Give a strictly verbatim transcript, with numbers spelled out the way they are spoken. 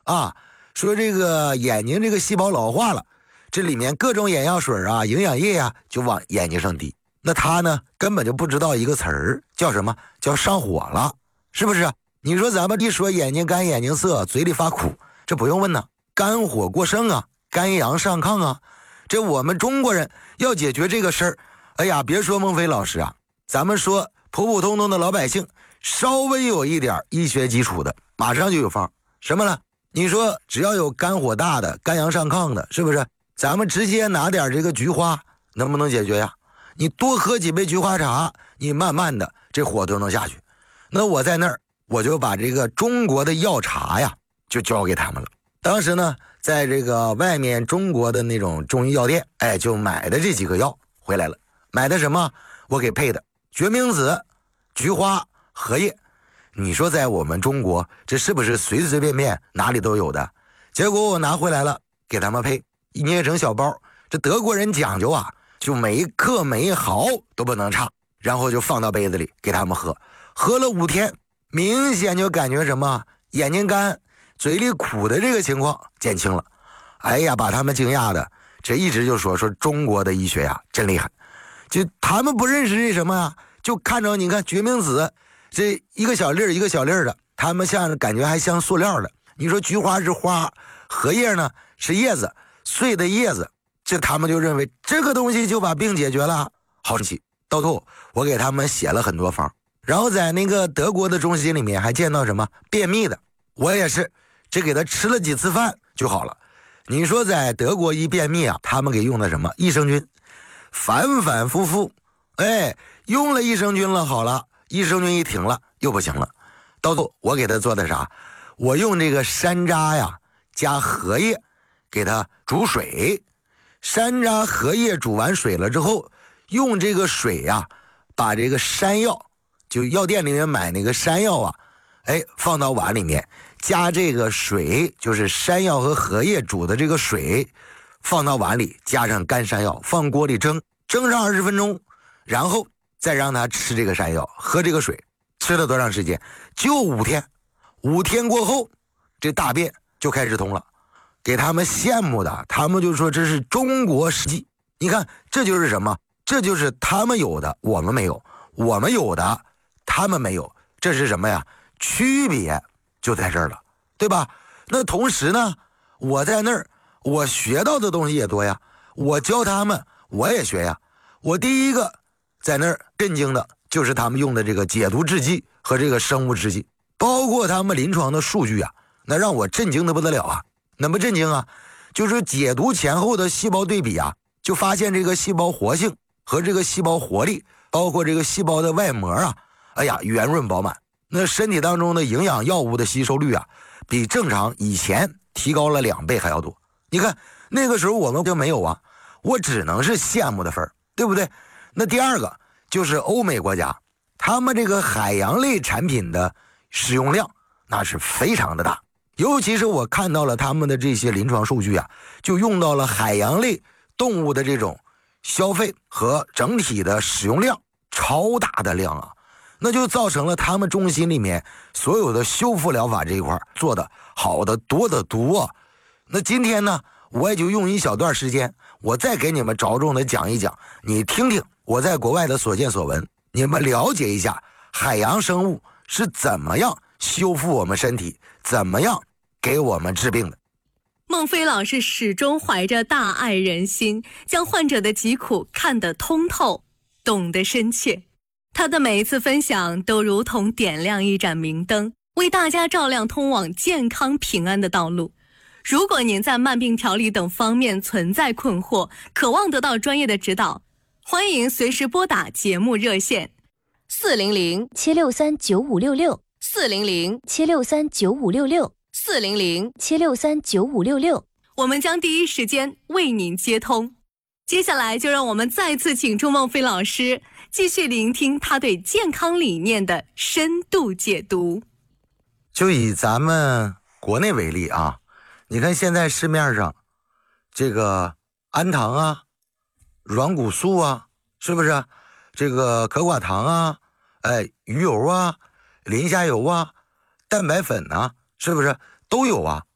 啊，说这个眼睛这个细胞老化了，这里面各种眼药水啊、营养液啊就往眼睛上滴。那他呢根本就不知道一个词儿叫什么，叫上火了，是不是？你说咱们一说眼睛干、眼睛涩、嘴里发苦，这不用问呢，肝火过盛啊，肝阳上亢啊。这我们中国人要解决这个事儿，哎呀，别说孟非老师啊，咱们说普普通通的老百姓，稍微有一点医学基础的，马上就有方。什么呢？你说只要有肝火大的、肝阳上亢的，是不是？咱们直接拿点这个菊花，能不能解决呀？你多喝几杯菊花茶，你慢慢的这火都能下去。那我在那儿，我就把这个中国的药茶呀，就交给他们了。当时呢，在这个外面中国的那种中医药店，哎，就买的这几个药回来了。买的什么？我给配的决明子、菊花、荷叶。你说在我们中国，这是不是随随便便哪里都有的？结果我拿回来了，给他们配，捏成小包。这德国人讲究啊，就每一克每一毫都不能差，然后就放到杯子里给他们喝。喝了五天，明显就感觉什么眼睛干、嘴里苦的这个情况减轻了。哎呀，把他们惊讶的，这一直就说说中国的医学呀真厉害。就他们不认识这什么啊，就看着你看决明子这一个小粒儿一个小粒儿的，他们像感觉还像塑料的。你说菊花是花，荷叶呢是叶子，碎的叶子，这他们就认为这个东西就把病解决了。好神奇！到头我给他们写了很多方，然后在那个德国的中心里面还见到什么便秘的，我也是这给他吃了几次饭就好了。你说在德国一便秘啊，他们给用的什么益生菌，反反复复，哎，用了益生菌了好了，益生菌一停了又不行了。到头我给他做的啥？我用这个山楂呀加荷叶给他煮水，山楂荷叶煮完水了之后，用这个水呀把这个山药，就药店里面买那个山药啊，哎，放到碗里面，加这个水，就是山药和荷叶煮的这个水，放到碗里，加上干山药，放锅里蒸，蒸上二十分钟，然后再让他吃这个山药，喝这个水。吃了多长时间？就五天。五天过后，这大便就开始通了。给他们羡慕的，他们就说这是中国实际。你看，这就是什么？这就是他们有的，我们没有；我们有的，他们没有。这是什么呀？区别就在这儿了，对吧？那同时呢，我在那儿，我学到的东西也多呀。我教他们，我也学呀。我第一个在那儿震惊的就是他们用的这个解毒制剂和这个生物制剂，包括他们临床的数据啊，那让我震惊的不得了啊！那么震惊啊，就是解毒前后的细胞对比啊，就发现这个细胞活性和这个细胞活力，包括这个细胞的外膜啊，哎呀，圆润饱满。那身体当中的营养药物的吸收率啊，比正常以前提高了两倍还要多。你看那个时候我们就没有啊，我只能是羡慕的份儿，对不对？那第二个就是欧美国家，他们这个海洋类产品的使用量那是非常的大，尤其是我看到了他们的这些临床数据啊，就用到了海洋类动物的这种消费和整体的使用量超大的量啊，那就造成了他们中心里面所有的修复疗法这一块做的好的多得多啊。那今天呢，我也就用一小段时间，我再给你们着重的讲一讲，你听听我在国外的所见所闻，你们了解一下海洋生物是怎么样修复我们身体，怎么样给我们治病的。 孟非老师始终怀着大爱人心，将患者的疾苦看得通透，懂得深切。他的每一次分享都如同点亮一盏明灯，为大家照亮通往健康平安的道路。如果您在慢病调理等方面存在困惑，渴望得到专业的指导，欢迎随时拨打节目热线四零零七六三九五六六四零零七六三九五六六四零零七六三九五六六， 我们将第一时间为您接通。接下来就让我们再次请出孟非老师，继续聆听他对健康理念的深度解读。 就以咱们国内为例啊，你看现在市面上这个氨糖啊、软骨素啊，是不是？这个可寡糖啊、哎鱼油啊、磷虾油啊、蛋白粉啊，是不是都有啊？